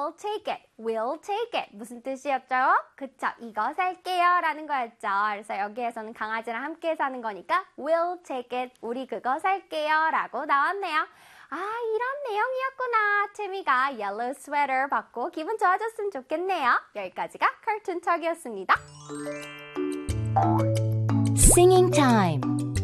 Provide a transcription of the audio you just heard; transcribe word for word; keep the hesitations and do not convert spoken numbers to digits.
I'll take it, we'll take it. 무슨 뜻이었죠? 그쵸, 이거 살게요 라는 거였죠. 그래서 여기에서는 강아지랑 함께 사는 거니까 we'll take it, 우리 그거 살게요 라고 나왔네요. 아, 이런 내용이었구나. 채미가 yellow sweater 받고 기분 좋아졌으면 좋겠네요. 여기까지가 Cartoon Talk이었습니다. Singing time.